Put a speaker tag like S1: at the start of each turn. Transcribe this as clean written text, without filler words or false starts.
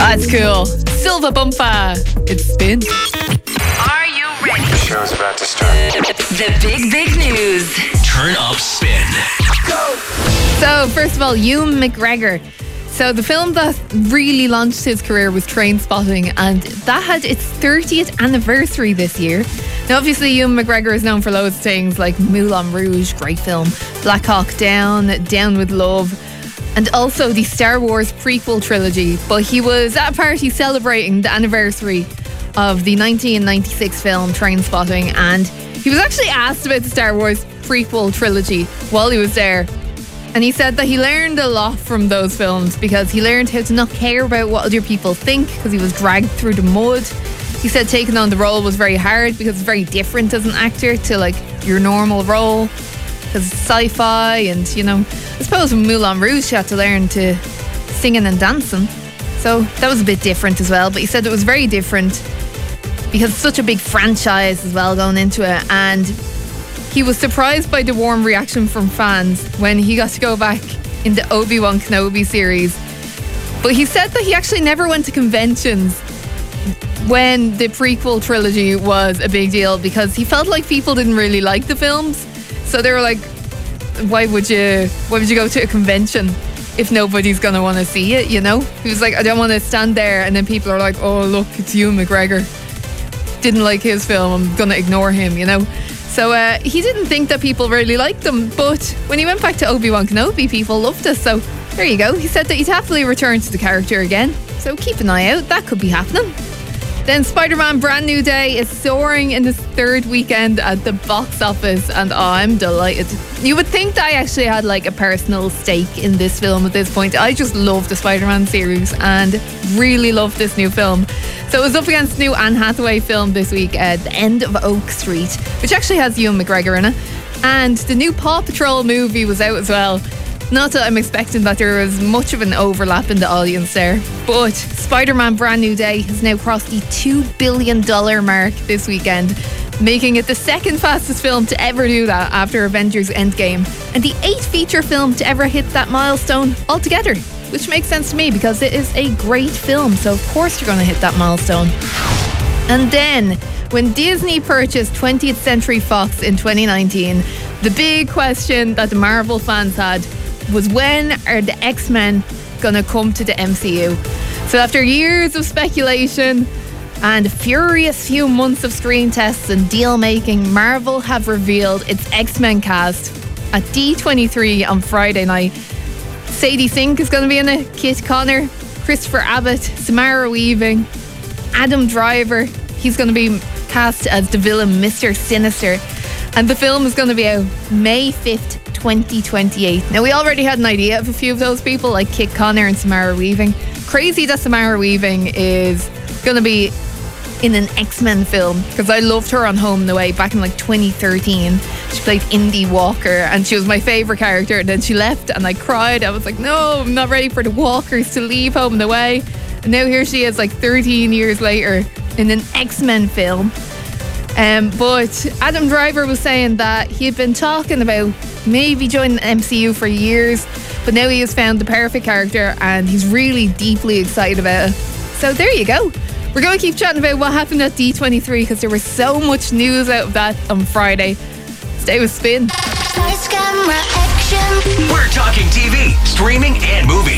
S1: That's cool. Silva Bumpa. It's Spin.
S2: Are you ready?
S3: The show's about to start.
S2: The big news.
S4: Turn up Spin.
S3: Go!
S1: So, first of all, Ewan McGregor. So, the film that really launched his career was Trainspotting, and that had its 30th anniversary this year. Now, obviously, Ewan McGregor is known for loads of things like Moulin Rouge, great film, Black Hawk Down, Down with Love, and also the Star Wars prequel trilogy. But he was at a party celebrating the anniversary of the 1996 film Trainspotting, and he was actually asked about the Star Wars prequel trilogy while he was there. And he said that he learned a lot from those films because he learned how to not care about what other people think because he was dragged through the mud. He said taking on the role was very hard because it's very different as an actor to like your normal role because it's sci-fi, and you know, I suppose in Moulin Rouge you had to learn to singing and dancing, so that was a bit different as well. But he said it was very different because it's such a big franchise as well going into it, and he was surprised by the warm reaction from fans when he got to go back in the Obi-Wan Kenobi series. But he said that he actually never went to conventions when the prequel trilogy was a big deal because he felt like people didn't really like the films. So they were like, why would you go to a convention if nobody's going to want to see it, you know? He was like, I don't want to stand there and then people are like, oh, look, it's Ewan McGregor. Didn't like his film, I'm going to ignore him, you know? So he didn't think that people really liked them, but when he went back to Obi-Wan Kenobi, people loved it. So there you go. He said that he'd happily return to the character again. So keep an eye out. That could be happening. Then Spider-Man Brand New Day is soaring in its third weekend at the box office, and I'm delighted. You would think that I actually had like a personal stake in this film at this point. I just love the Spider-Man series and really love this new film. So it was up against the new Anne Hathaway film this week, The End of Oak Street, which actually has Ewan McGregor in it. And the new Paw Patrol movie was out as well. Not that I'm expecting that there was much of an overlap in the audience there, but Spider-Man Brand New Day has now crossed the $2 billion mark this weekend, making it the second fastest film to ever do that after Avengers Endgame, and the 8th feature film to ever hit that milestone altogether, which makes sense to me because it is a great film, so of course you're going to hit that milestone. And then, when Disney purchased 20th Century Fox in 2019, the big question that the Marvel fans had was, when are the X-Men gonna come to the MCU? So after years of speculation and a furious few months of screen tests and deal making, Marvel have revealed its X-Men cast at D23 on Friday night. Sadie Sink is going to be in it, Kit Connor, Christopher Abbott, Samara Weaving, Adam Driver. He's going to be cast as the villain Mr. Sinister, and the film is going to be out May 5th 2028. Now, we already had an idea of a few of those people like Kit Connor and Samara Weaving. Crazy that Samara Weaving is going to be in an X-Men film because I loved her on Home and Away back in like 2013. She played Indy Walker and she was my favourite character, and then she left and I cried. I was like, no, I'm not ready for the Walkers to leave Home and Away. And now here she is like 13 years later in an X-Men film. But Adam Driver was saying that he had been talking about maybe joining the MCU for years, but now he has found the perfect character and he's really deeply excited about it. So there you go. We're going to keep chatting about what happened at D23 because there was so much news out of that on Friday. Stay with Spin.
S4: We're talking TV, streaming, and movies.